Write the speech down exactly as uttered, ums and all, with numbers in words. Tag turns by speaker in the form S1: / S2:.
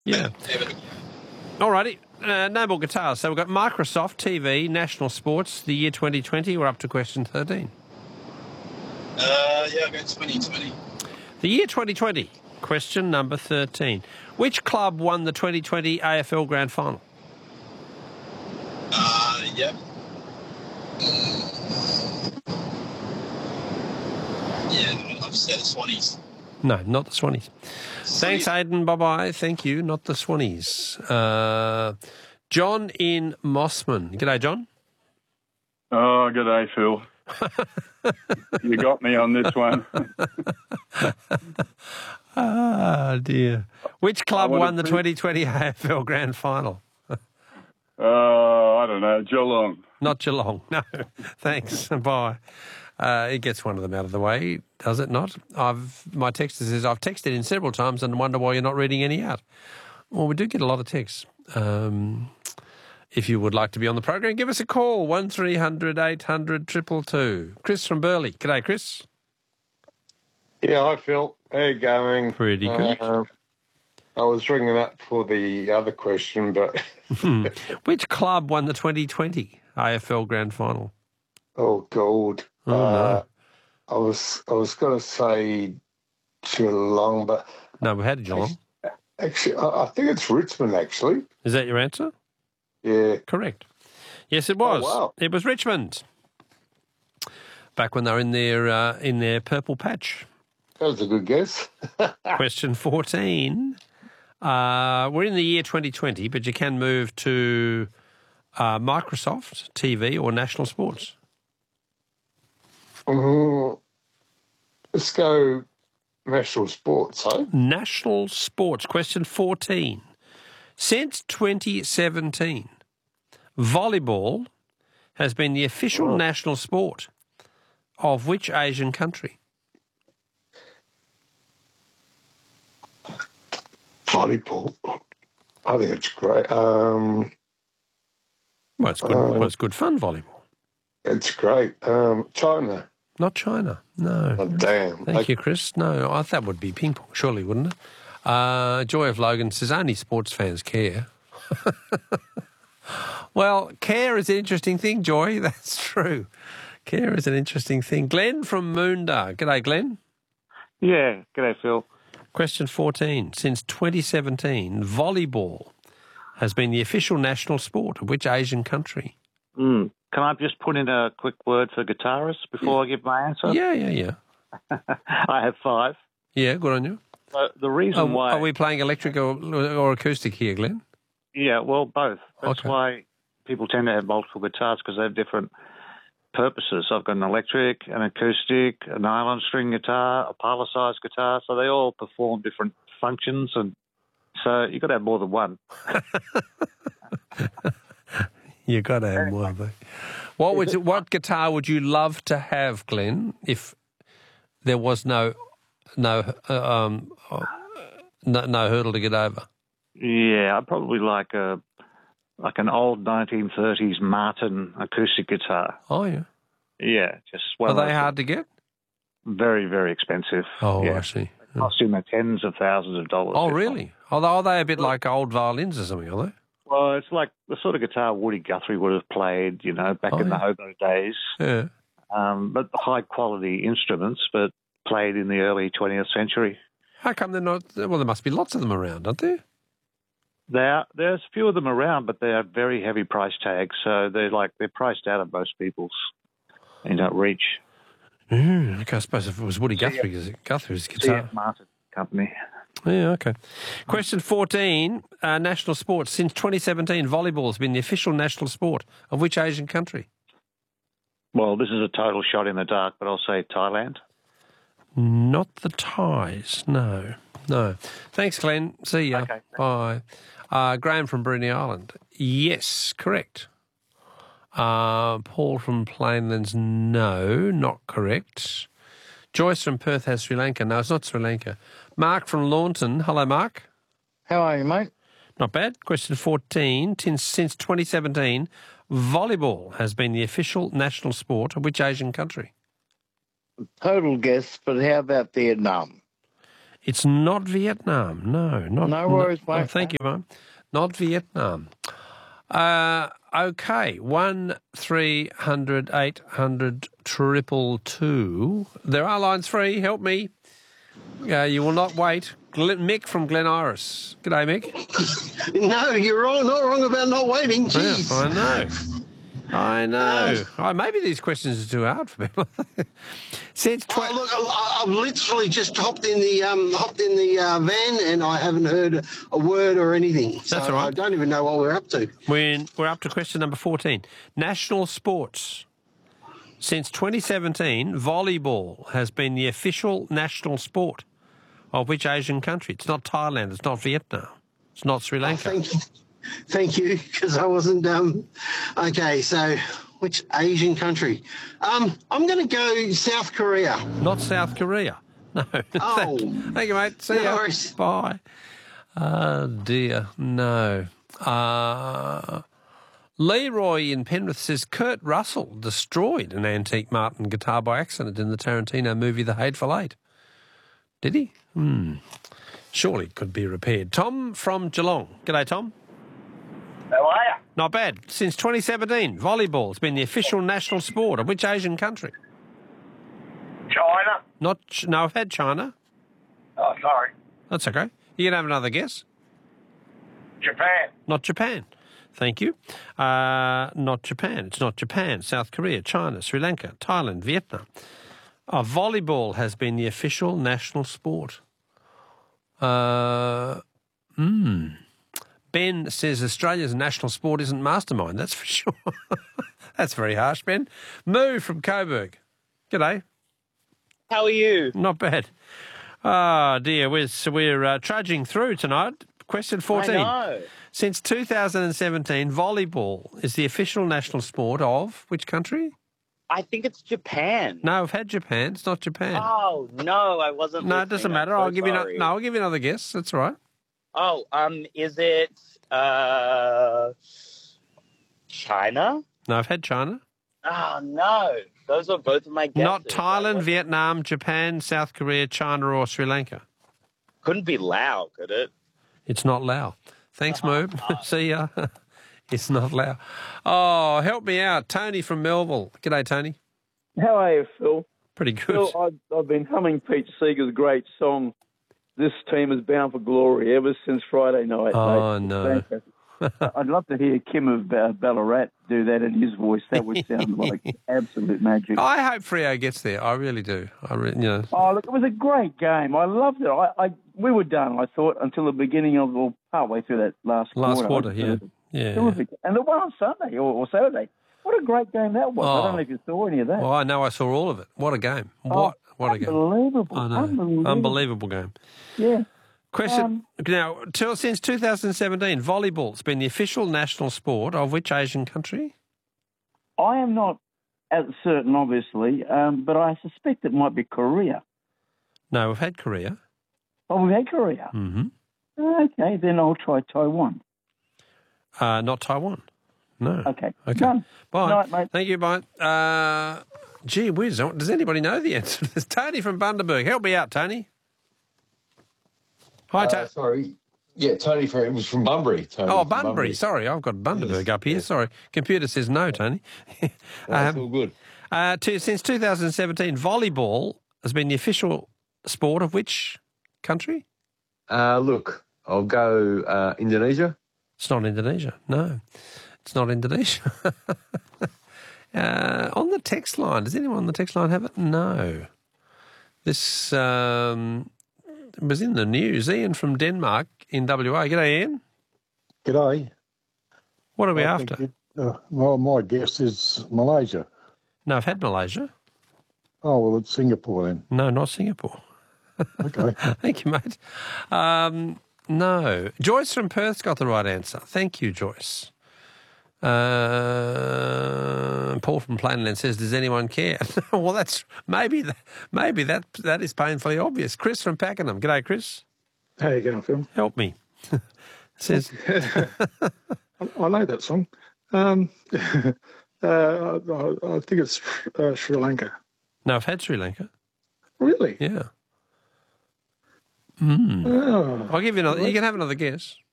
S1: Yeah. All righty. Uh, no more guitars. So we've got Microsoft, T V, National Sports, the year twenty twenty. We're up to question thirteen.
S2: Uh, yeah, I'll go twenty twenty.
S1: The year twenty twenty. Question number thirteen. Which club won the twenty twenty A F L Grand Final?
S2: Uh, yeah. Yeah, I've said the Swannies.
S1: No, not the Swannies. Thanks, Aidan. Bye-bye. Thank you. Not the Swannies. Uh, John in Mossman. G'day, John.
S3: Oh, g'day, Phil. You got me on this one.
S1: Ah, dear. Which club won the twenty twenty A F L Grand Final?
S3: Oh, I don't know, Geelong.
S1: Not Geelong, no. Thanks. Bye. Uh, it gets one of them out of the way, does it not? I've my texter says, I've texted in several times and wonder why you're not reading any out. Well, we do get a lot of texts. Um, if you would like to be on the program, give us a call, one three hundred eight hundred two two two. Chris from Burleigh. G'day, Chris.
S4: Yeah, hi, Phil. How you going?
S1: Pretty good.
S4: Uh, I was ringing up for the other question, but...
S1: Which club won the twenty twenty A F L Grand Final?
S4: Oh, God.
S1: Oh,
S4: uh,
S1: no.
S4: I was I was going to say Geelong, but...
S1: No, we had Geelong.
S4: Actually, I, I think it's Richmond, actually.
S1: Is that your answer?
S4: Yeah.
S1: Correct. Yes, it was.
S4: Oh, wow.
S1: It was Richmond. Back when they were in their, uh, in their purple patch.
S4: That was a good guess.
S1: Question fourteen. Uh, we're in the year twenty twenty, but you can move to uh, Microsoft, T V or National Sports.
S4: Mm, let's go National Sports, eh?
S1: National Sports. Question fourteen. Since twenty seventeen, volleyball has been the official
S4: Oh.
S1: national sport of which Asian country?
S4: Volleyball. I think it's great. Um,
S1: Well, it's good,
S4: Uh,
S1: well, it's good fun, volleyball.
S4: it's great. Um, China.
S1: Not China, no.
S4: Oh, damn.
S1: Thank you, Chris. No, I, that would be ping pong, surely, wouldn't it? Uh, Joy of Logan says only sports fans care. Well, care is an interesting thing, Joy. That's true. Care is an interesting thing. Glenn from Moondah. G'day, Glenn.
S5: Yeah, g'day, Phil.
S1: Question fourteen. Since twenty seventeen, volleyball has been the official national sport of which Asian country?
S5: Mm. Can I just put in a quick word for guitarists before I give my answer?
S1: Yeah, yeah, yeah.
S5: I have five.
S1: Yeah, good on you.
S5: So the reason
S1: Oh,
S5: why...
S1: Are we playing electric or, or acoustic here, Glenn?
S5: Yeah, well, both. That's
S1: Okay.
S5: why people tend to have multiple guitars, because they have different purposes. I've got an electric, an acoustic, a nylon string guitar, a parlor-sized guitar, so they all perform different functions, and so you've got to have more than one.
S1: You got to have more of them. What would you, what guitar would you love to have, Glenn, if there was no no uh, um uh, no, no hurdle to get over?
S5: Yeah, I'd probably like a like an old nineteen thirties Martin acoustic guitar.
S1: Oh yeah.
S5: Yeah, just well.
S1: Are they hard to get?
S5: Very, very expensive.
S1: Oh,
S5: yeah.
S1: I see.
S5: They cost in the tens of thousands of dollars.
S1: Oh, really? Are they, are they a bit like old violins or something, are they?
S5: Well, it's like the sort of guitar Woody Guthrie would have played, you know, back
S1: Oh,
S5: in the
S1: yeah.
S5: hobo days.
S1: Yeah.
S5: Um, but high quality instruments, but played in the early twentieth century.
S1: How come they're not? Well, there must be lots of them around, aren't there?
S5: There, are, there's a few of them around, but they are very heavy price tags, so they're like they're priced out of most people's, you know, reach.
S1: Mm, okay, I suppose if it was Woody Guthrie, is it Guthrie's
S5: C
S1: guitar?
S5: F Martin Company.
S1: Yeah, okay. Question fourteen, uh, national sports. Since twenty seventeen, volleyball has been the official national sport of which Asian country?
S5: Well, this is a total shot in the dark, but I'll say Thailand.
S1: Not the Thais, no. No. Thanks, Glenn. See ya.
S5: Okay.
S1: Bye. Uh, Graham from Bruny Island. Yes, correct. Uh, Paul from Plainlands, no, not correct. Joyce from Perth has Sri Lanka. No, it's not Sri Lanka. Mark from Launton. Hello, Mark.
S6: How are you, mate?
S1: Not bad. Question fourteen. Since, since twenty seventeen, volleyball has been the official national sport of which Asian country?
S6: Total guess, but how about Vietnam?
S1: It's not Vietnam. No, not.
S6: No worries,
S1: no,
S6: mate.
S1: Oh, thank you, mate. Not Vietnam. Uh, okay, one three hundred eight hundred triple two. There are lines free. Help me. Uh, you will not wait. Glen, Mick from Glen Iris. G'day, Mick.
S7: No, you're wrong. Not wrong about not waiting. Jeez.
S1: Yeah, I know. I know. Oh, maybe these questions are too hard for people. Since tw-
S7: Oh, look, I, I've literally just hopped in the um, hopped in the uh, van, and I haven't heard a word or anything. So
S1: That's all right.
S7: I don't even know what we're up to.
S1: We're, we're up to question number fourteen. National sports. Since twenty seventeen, volleyball has been the official national sport of which Asian country? It's not Thailand. It's not Vietnam. It's not Sri
S7: Oh,
S1: Lanka.
S7: thank you, thank you, because I wasn't. Um, okay, so which Asian country? Um, I'm going to go South Korea.
S1: Not South Korea. No.
S7: Oh.
S1: Thank you, mate. See
S7: No
S1: ya.
S7: worries.
S1: Bye. Oh, dear. No. Uh, Leroy in Penrith says Kurt Russell destroyed an antique Martin guitar by accident in the Tarantino movie The Hateful Eight. Did he? Hmm. Surely it could be repaired. Tom from Geelong. G'day, Tom.
S8: How are you?
S1: Not bad. Since twenty seventeen, volleyball has been the official national sport of which Asian country?
S8: China?
S1: Not Ch- no, I've had China.
S8: Oh, sorry.
S1: That's okay. You can have another guess.
S8: Japan?
S1: Not Japan. Thank you. Uh, not Japan. It's not Japan. South Korea, China, Sri Lanka, Thailand, Vietnam. Uh, volleyball has been the official national sport. Uh, mm. Ben says Australia's national sport isn't mastermind. That's for sure. That's very harsh, Ben. Moo from Coburg. G'day.
S9: How are you?
S1: Not bad. Oh, dear. We're, so we're uh, trudging through tonight. Question fourteen.
S9: I know.
S1: Since two thousand seventeen, volleyball is the official national sport of which country?
S9: I think it's Japan.
S1: No, I've had Japan. It's not Japan.
S9: Oh, no, I wasn't
S1: no, it
S9: listening.
S1: doesn't
S9: I'm
S1: matter.
S9: so
S1: I'll give you no,
S9: sorry.
S1: no. I'll give you another guess. That's all right.
S9: Oh, um, is it uh, China?
S1: No, I've had China.
S9: Oh, no. Those are both of my guesses.
S1: Not Thailand,
S9: Like,
S1: Vietnam, Japan, South Korea, China, or Sri Lanka.
S9: couldn't be Lao, could it?
S1: It's not Lao. Thanks, Moob. See ya. It's not Lao. Oh, help me out. Tony from Melville. G'day, Tony.
S10: How are you, Phil?
S1: Pretty good.
S10: Phil, I've, I've been humming Pete Seeger's great song, This Team is Bound for Glory, ever since Friday night.
S1: Oh,
S10: mate.
S1: no.
S10: Fantastic. I'd love to hear Kim of uh, Ballarat do that in his voice. That would sound like absolute magic.
S1: I hope Freo gets there. I really do. I re- you know.
S10: Oh, look, it was a great game. I loved it. I, I we were done, I thought, until the beginning of, or partway through that last quarter.
S1: Last quarter, yeah. Yeah.
S10: Terrific. And the one on Sunday or, or Saturday. What a great game that was. I
S1: Oh.
S10: don't know if you saw any of that.
S1: Well, I know I saw all of it. What a game.
S10: Oh,
S1: What what a game.
S10: Unbelievable.
S1: I know.
S10: Unbelievable.
S1: Unbelievable game.
S10: Yeah.
S1: Question
S10: Um,
S1: now, till, since two thousand seventeen, volleyball's been the official national sport of which Asian country?
S10: I am not as certain, obviously, um, but I suspect it might be Korea.
S1: No, we've had Korea.
S10: Oh, we've had Korea.
S1: Mm-hmm.
S10: Okay, then I'll try Taiwan.
S1: Uh, not Taiwan. No.
S10: Okay.
S1: Okay.
S10: Done.
S1: Bye.
S10: Night, mate.
S1: Thank you, bye. Uh, gee whiz, does anybody know the answer to this? Tony from Bundaberg. Help me out, Tony. Hi,
S4: Uh,
S1: Tony.
S4: sorry. Yeah, Tony, for, it was from Bunbury. Tony
S1: Oh,
S4: from
S1: Bunbury. Sorry, I've got Bundaberg up here. Sorry. Computer says no, Tony.
S4: That's
S1: Um,
S4: all good.
S1: Uh, to, since two thousand seventeen, volleyball has been the official sport of which country?
S11: Uh, look, I'll go uh, Indonesia.
S1: It's not Indonesia. No, it's not Indonesia. uh, on the text line, does anyone on the text line have it? No. This um, was in the news. Ian from Denmark in W A. G'day, Ian.
S12: G'day.
S1: What are we
S12: I
S1: after?
S12: think it- uh, well, my guess is Malaysia.
S1: No, I've had Malaysia.
S12: Oh, well, it's Singapore then.
S1: No, not Singapore.
S12: Okay.
S1: Thank you, mate. Um, no. Joyce from Perth's got the right answer. Thank you, Joyce. Uh, Paul from Plainland says, "Does anyone care?" Well, that's maybe that, maybe that that is painfully obvious. Chris from Pakenham. G'day, Chris.
S13: How you going, Phil?
S1: Help me. Says,
S13: I, I know that song. Um, uh, I, I think it's uh, Sri Lanka.
S1: no, I've had Sri Lanka.
S13: Really?
S1: Yeah. Hmm.
S13: Oh,
S1: I'll give you another. You can have another guess.